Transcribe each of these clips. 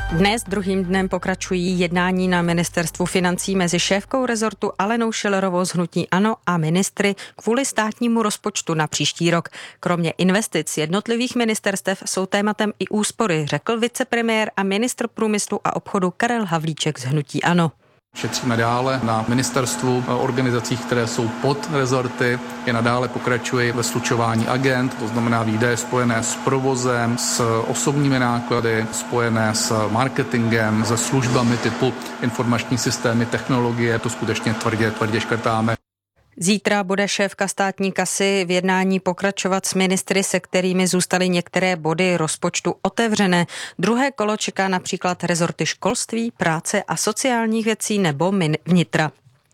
Dnes druhým dnem pokračují jednání na ministerstvu financí mezi šéfkou rezortu Alenou Schillerovou z hnutí ANO a ministry kvůli státnímu rozpočtu na příští rok. Kromě investic jednotlivých ministerstev jsou tématem i úspory, řekl vicepremiér a ministr průmyslu a obchodu Karel Havlíček z hnutí ANO. Šetříme dále na ministerstvu, organizacích, které jsou pod rezorty, i nadále pokračují ve slučování agent, to znamená výdaje spojené s provozem, s osobními náklady, spojené s marketingem, se službami typu informační systémy, technologie, to skutečně tvrdě škrtáme. Zítra bude šéfka státní kasy v jednání pokračovat s ministry, se kterými zůstaly některé body rozpočtu otevřené. Druhé kolo čeká například rezorty školství, práce a sociálních věcí nebo vnitra.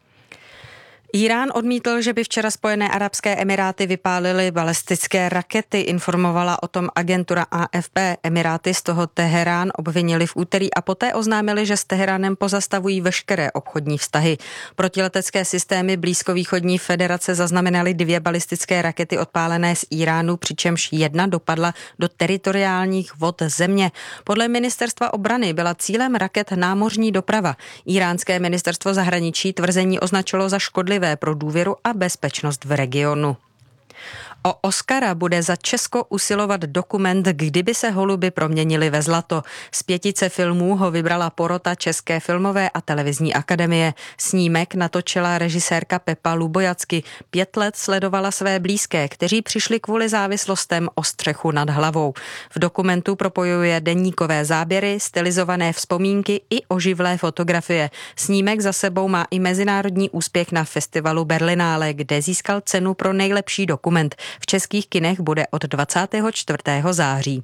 Irán odmítl, že by včera Spojené arabské emiráty vypálily balistické rakety, informovala o tom agentura AFP. Emiráty z toho Teherán obvinili v úterý a poté oznámili, že s Teheránem pozastavují veškeré obchodní vztahy. Protiletecké systémy blízkovýchodní federace zaznamenaly 2 balistické rakety odpálené z Iránu, přičemž jedna dopadla do teritoriálních vod země. Podle ministerstva obrany byla cílem raket námořní doprava. Iránské ministerstvo zahraničí tvrzení označilo za škodlivé pro důvěru a bezpečnost v regionu. O Oscara bude za Česko usilovat dokument Kdyby se holuby proměnily ve zlato. Z 5 filmů ho vybrala porota České filmové a televizní akademie. Snímek natočila režisérka Pepa Lubojacky. 5 let sledovala své blízké, kteří přišli kvůli závislostem o střechu nad hlavou. V dokumentu propojuje deníkové záběry, stylizované vzpomínky i oživlé fotografie. Snímek za sebou má i mezinárodní úspěch na festivalu Berlinále, kde získal cenu pro nejlepší dokument. V českých kinech bude od 24. září.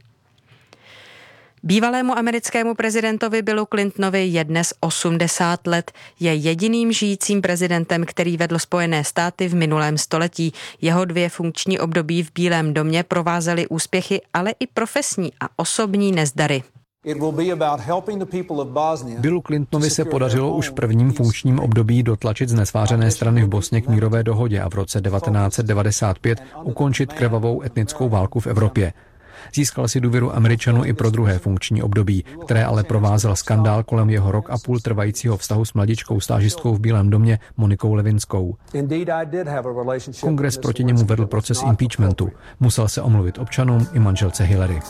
Bývalému americkému prezidentovi Billu Clintonovi je dnes 80 let. Je jediným žijícím prezidentem, který vedl Spojené státy v minulém století. Jeho 2 funkční období v Bílém domě provázely úspěchy, ale i profesní a osobní nezdary. Billu Clintonovi se podařilo už v prvním funkčním období dotlačit znesvářené strany v Bosně k mírové dohodě a v roce 1995 ukončit krvavou etnickou válku v Evropě. Získal si důvěru Američanů i pro druhé funkční období, které ale provázel skandál kolem jeho rok a půl trvajícího vztahu s mladičkou stážistkou v Bílém domě Monikou Lewinskou. Kongres proti němu vedl proces impeachmentu. Musel se omluvit občanům i manželce Hillary.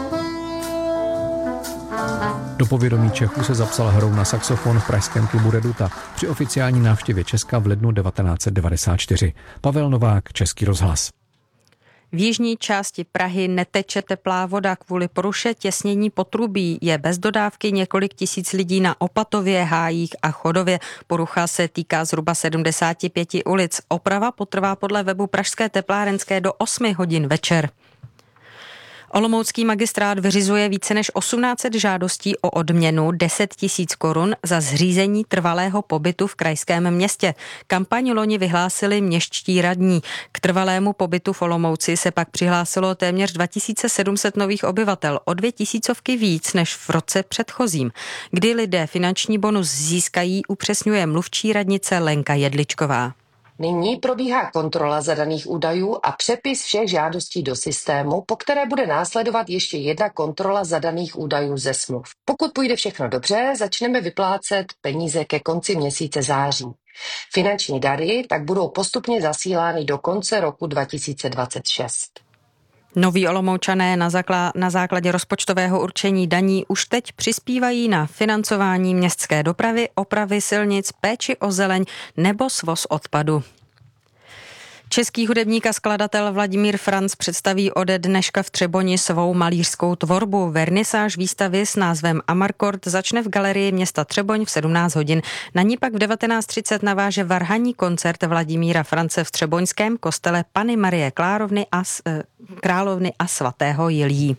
Do povědomí Čechů se zapsal hrou na saxofon v pražském klubu Reduta při oficiální návštěvě Česka v lednu 1994. Pavel Novák, Český rozhlas. V jižní části Prahy neteče teplá voda kvůli poruše těsnění potrubí. Je bez dodávky několik tisíc lidí na Opatově, Hájích a Chodově. Porucha se týká zhruba 75 ulic. Oprava potrvá podle webu Pražské teplárenské do 8 hodin večer. Olomoucký magistrát vyřizuje více než 1800 žádostí o odměnu 10 000 korun za zřízení trvalého pobytu v krajském městě. Kampaň loni vyhlásili městští radní. K trvalému pobytu v Olomouci se pak přihlásilo téměř 2700 nových obyvatel, o 2000 víc než v roce předchozím. Kdy lidé finanční bonus získají, upřesňuje mluvčí radnice Lenka Jedličková. Nyní probíhá kontrola zadaných údajů a přepis všech žádostí do systému, po které bude následovat ještě jedna kontrola zadaných údajů ze smluv. Pokud půjde všechno dobře, začneme vyplácet peníze ke konci měsíce září. Finanční dary tak budou postupně zasílány do konce roku 2026. Noví Olomoučané na základě rozpočtového určení daní už teď přispívají na financování městské dopravy, opravy silnic, péči o zeleň nebo svoz odpadu. Český hudebník a skladatel Vladimír Franc představí ode dneška v Třeboni svou malířskou tvorbu. Vernisáž výstavy s názvem Amarkord začne v galerii města Třeboň v 17 hodin. Na ní pak v 19:30 naváže varhanní koncert Vladimíra France v třeboňském kostele Panny Marie Královny a svatého Jiljí.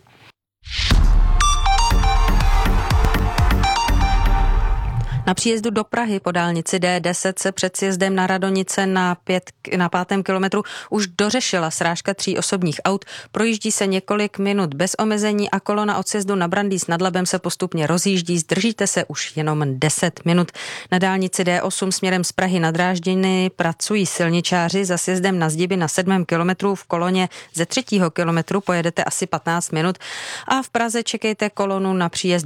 Na příjezdu do Prahy po dálnici D10 se před sjezdem na Radonice na 5. kilometru už dořešila srážka 3 osobních aut. Projíždí se několik minut bez omezení a kolona od sjezdu na Brandýs nad Labem se postupně rozjíždí. Zdržíte se už jenom 10 minut. Na dálnici D8 směrem z Prahy na Drážďany pracují silničáři. Za sjezdem na Zdiby na 7. kilometru v koloně ze 3. kilometru pojedete asi 15 minut a v Praze čekejte kolonu na příjezd